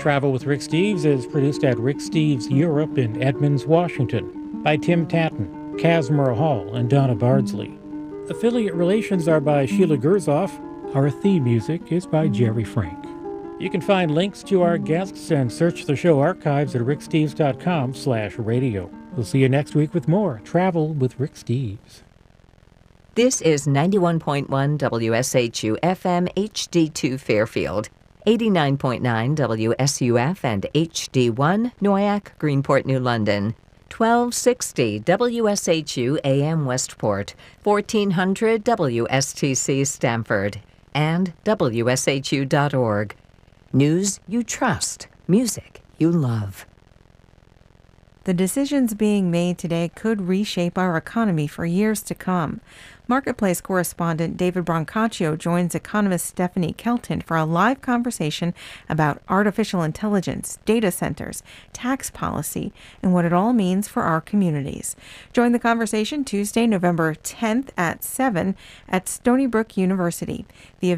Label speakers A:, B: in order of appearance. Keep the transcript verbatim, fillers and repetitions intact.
A: Travel with Rick Steves is produced at Rick Steves Europe in Edmonds, Washington, by Tim Tatton, Casimir Hall, and Donna Bardsley. Affiliate relations are by Sheila Gerzoff. Our theme music is by Jerry Frank. You can find links to our guests and search the show archives at ricksteves.com slash radio. We'll see you next week with more Travel with Rick Steves.
B: This is ninety-one point one W S H U F M H D two Fairfield, eighty-nine point nine W S U F and H D one Noyac, Greenport, New London, twelve sixty W S H U A M Westport, fourteen hundred W S T C Stamford, and W S H U dot org. News you trust, music you love.
C: The decisions being made today could reshape our economy for years to come. Marketplace correspondent David Brancaccio joins economist Stephanie Kelton for a live conversation about artificial intelligence, data centers, tax policy, and what it all means for our communities. Join the conversation Tuesday, November tenth at seven at Stony Brook University. The